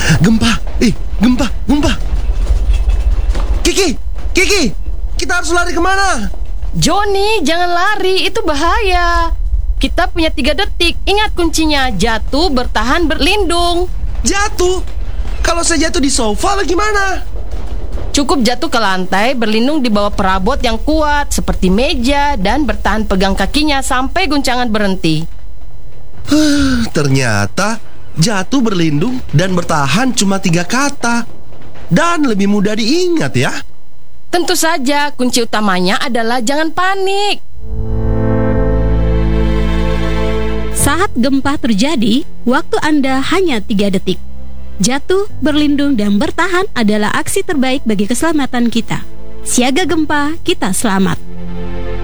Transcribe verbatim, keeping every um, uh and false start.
Gempa, ih, gempa, gempa. Kiki, Kiki, kita harus lari kemana? Joni, jangan lari, itu bahaya. Kita punya tiga detik. Ingat kuncinya, jatuh, bertahan, berlindung. Jatuh? Kalau saya jatuh di sofa bagaimana? Cukup jatuh ke lantai, berlindung di bawah perabot yang kuat seperti meja, dan bertahan pegang kakinya sampai guncangan berhenti. Huh, ternyata jatuh, berlindung, dan bertahan cuma tiga kata. Dan lebih mudah diingat ya. Tentu saja, kunci utamanya adalah jangan panik. Saat gempa terjadi, waktu Anda hanya tiga detik. Jatuh, berlindung, dan bertahan adalah aksi terbaik bagi keselamatan kita. Siaga gempa, kita selamat.